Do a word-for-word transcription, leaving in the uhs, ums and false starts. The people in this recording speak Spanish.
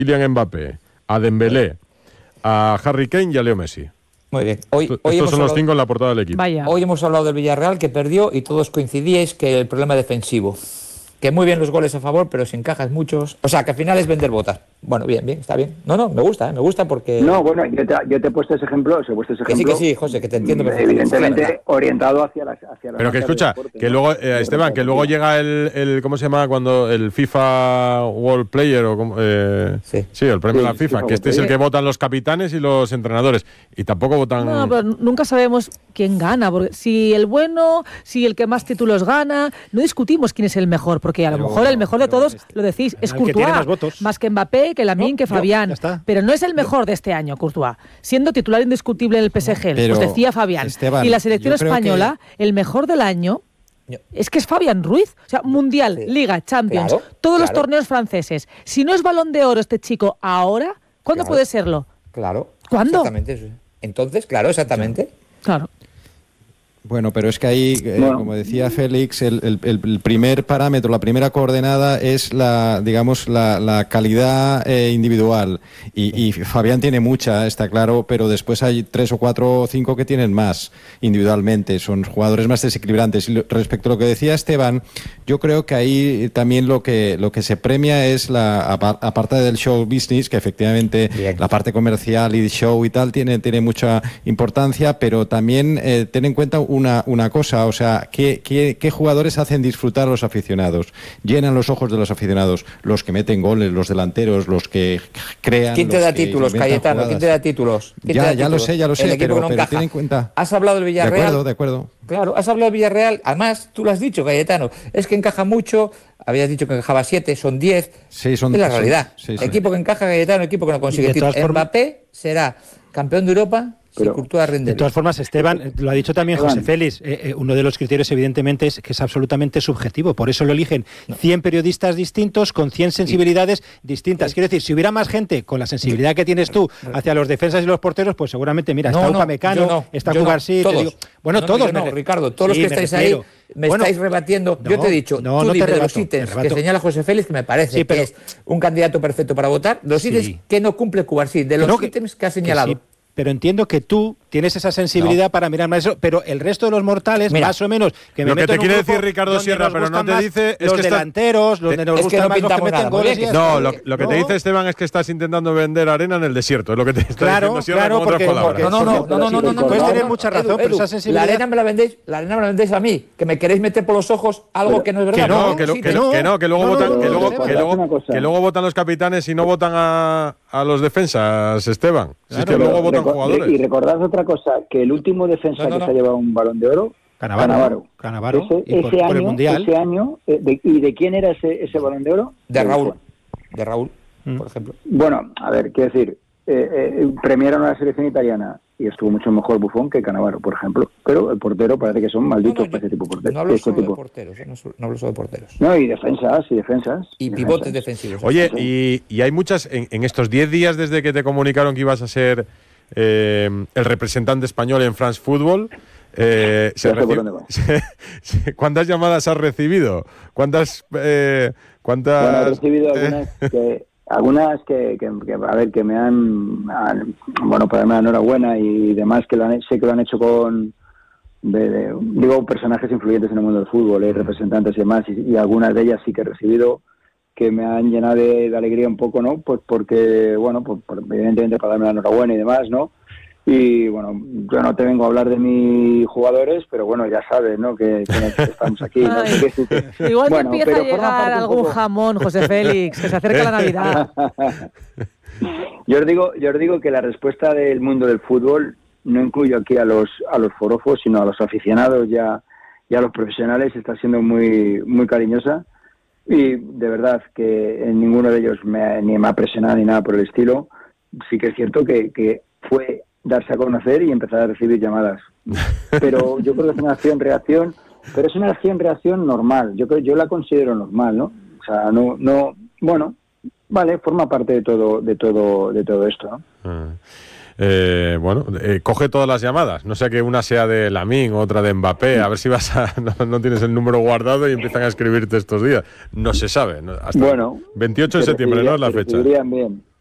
Kylian Mbappé, a Dembélé, a Harry Kane y a Leo Messi. Muy bien. Hoy, Estos hoy son hemos los hablado, cinco en la portada del equipo. Vaya. Hoy hemos hablado del Villarreal, que perdió, y todos coincidíais que el problema defensivo. Que muy bien los goles a favor, pero si encajas muchos... O sea, que al final es vender botas. Bueno, bien, bien, está bien. No, no, me gusta, ¿eh? Me gusta porque... No, bueno, yo te, yo te he puesto ese ejemplo, os he puesto ese Que sí, ejemplo. que sí, José, que te entiendo perfectamente. Evidentemente Claro, orientado hacia las hacia la Pero que escucha, deporte, que ¿no? luego, eh, Esteban, que luego llega el, el, ¿cómo se llama? Cuando el FIFA World Player, o como, eh, Sí. sí, el premio Sí, de la FIFA, FIFA que este es el World que votan los capitanes y los entrenadores. Y tampoco votan... No, pero nunca sabemos quién gana, porque si el bueno, si el que más títulos gana, no discutimos quién es el mejor, porque a lo Pero- mejor el mejor de pero todos, este- lo decís, es el que tiene Courtois, más votos. más que Mbappé, que Lamine, No, que yo, Fabián, ya está. pero no es el mejor de este año, Courtois, siendo titular indiscutible en el P S G, Pero, os decía Fabián, Esteban, y la selección yo creo española, el mejor del año, Yo- es que es Fabián Ruiz, o sea, Mundial, Sí. Liga, Champions, Claro, todos los claro. torneos franceses. Si no es Balón de Oro este chico ahora, ¿cuándo Claro. puede serlo? Claro. ¿Cuándo? Exactamente. Eso. Entonces, claro, exactamente. Claro. Bueno, pero es que ahí, eh, Bueno. como decía Félix, el, el- el- el primer parámetro, la primera coordenada es la, digamos, la, la calidad eh, individual. Y, y Fabián tiene mucha, está claro, pero después hay tres o cuatro o cinco que tienen más individualmente. Son jugadores más desequilibrantes. Y lo- respecto a lo que decía Esteban, yo creo que ahí también lo que lo que se premia es la apa- aparte del show business, que efectivamente Bien. la parte comercial y show y tal tiene, tiene mucha importancia, pero también eh, ten en cuenta una, una cosa, o sea, ¿qué, qué, qué jugadores hacen disfrutar a los aficionados? Llenan los ojos de los aficionados, los que meten goles, los delanteros, los que crean. ¿Quién te los da que títulos, inventan Cayetano? jugadas. ¿Quién te da títulos? ¿Quién Ya, te da ya lo títulos? sé, ya lo sé, El equipo pero- que no pero encaja. ten en cuenta. Has hablado del De Villarreal. acuerdo, de acuerdo. Claro, has hablado del Villarreal. Además, tú lo has dicho, Cayetano. Es que encaja mucho. Habías dicho que encajaba siete, son diez. Sí, son- es la son- realidad. sí, sí. Equipo que encaja, Cayetano, equipo que no consigue de todas títulos. formas- Mbappé será campeón de Europa si Pero- Courtois rinde. De todas formas, Esteban, eh, lo ha dicho también Esteban. José Félix, eh, eh, uno de los criterios evidentemente es que es absolutamente subjetivo, por eso lo eligen cien periodistas distintos con cien sensibilidades distintas. Quiero decir, si hubiera más gente con la sensibilidad que tienes tú hacia los defensas y los porteros, pues seguramente, mira, No, está no, Upamecano, yo no, está yo no, Cubarsí, te todos. digo, bueno, No, no, todos. yo no, me re- Ricardo, todos Sí, los que me estáis refiero. ahí me Bueno, estáis rebatiendo. no, yo te he dicho, no, tú no te dime de los rebato, ítems te que rebato. señala José Félix, que me parece Sí, pero- que es un candidato perfecto para votar, los Sí. ítems que no cumple Cubarsí, de los No, que- ítems que ha que señalado. sí, pero entiendo que tú tienes esa sensibilidad para mirar más eso, pero el resto de los mortales, Mira, más o menos, que me lo que meto te en un quiere grupo decir Ricardo donde Sierra, nos pero no gustan te más dice, es los que está- delanteros, donde te- nos es que gustan no más los que pintamos meten nada, muy goles. bien, y- que No, No, lo, lo que te no. dice Esteban es que estás intentando vender arena en el desierto, es lo que te está Claro, diciendo Sierra claro, con otras porque- palabras. No, no, no, no, no, no, no, no, Puedes no, tener no, mucha Edu, razón, pero Edu, esa sensibilidad- La arena me la vendéis, la arena me la vendéis a mí, que me queréis meter por los ojos algo Pero- que no es verdad. Que no, ¿no? que, lo- Sí, que, te- no, que no, que luego No, no, votan, no, que no, luego, Esteban, que luego, una cosa. que luego votan los capitanes y no votan a, a los defensas, Esteban. Si es que Pero luego votan reco- jugadores. Y recordad otra cosa, que el último defensa No, no, que no. se ha llevado un Balón de Oro, Cannavaro, Cannavaro. Cannavaro, Ese, y por, ese por el año, Mundial. ese año eh, de- ¿y de quién era ese, ese Balón de Oro? De Raúl. Buffon. De Raúl, Mm. por ejemplo. Bueno, a ver, quiero decir, eh, eh, premiaron a la selección italiana y estuvo mucho mejor Buffon que Cannavaro, por ejemplo. Pero el portero parece que son malditos No, no, para yo ese tipo de porteros. no hablo este solo de tipo. porteros, eh, no, so- no hablo solo de porteros. No, y defensas, y defensas. Y defensas. pivotes defensivos. Oye, y, y hay muchas, en, en estos diez días desde que te comunicaron que ibas a ser eh, el representante español en France Football, eh, se Ya sé por reci- dónde vas. se- se- ¿cuántas llamadas has recibido? ¿Cuántas? Eh, ¿cuántas Bueno, he recibido eh, algunas que, algunas que, que, que, a ver, que me han, han- bueno, para darme la enhorabuena y demás, que lo han, sé que lo han hecho con, de, de- digo, personajes influyentes en el mundo del fútbol, eh, representantes y demás, y, y algunas de ellas sí que he recibido que me han llenado de, de alegría un poco, ¿no? Pues porque, bueno, pues, por- evidentemente para darme la enhorabuena y demás, ¿no? Y bueno, yo no te vengo a hablar de mis jugadores, pero bueno, ya sabes, ¿no? Que, que estamos aquí, ¿no? Ay. Que sí que- Igual te Bueno, empieza pero a forma llegar parte un algún poco- jamón, José Félix, que se acerca la Navidad. Yo os digo, yo os digo que la respuesta del mundo del fútbol no incluyo aquí a los a los forofos, sino a los aficionados y a, y a los profesionales, está siendo muy muy cariñosa y de verdad que en ninguno de ellos me, ni me ha presionado ni nada por el estilo. Sí que es cierto que, que fue darse a conocer y empezar a recibir llamadas, pero yo creo que es una acción-reacción, pero es una acción-reacción normal. Yo creo, yo la considero normal, ¿no? O sea, no no bueno. Vale, forma parte de todo, de todo, de todo esto, ¿no? Ah. Eh, bueno, eh, coge todas las llamadas. No sé que una sea de Lamine, otra de Mbappé. A ver si vas a no, no tienes el número guardado y empiezan a escribirte estos días. No se sabe. ¿no? Hasta Bueno, veintiocho de septiembre, ¿no? Es la fecha. Bien.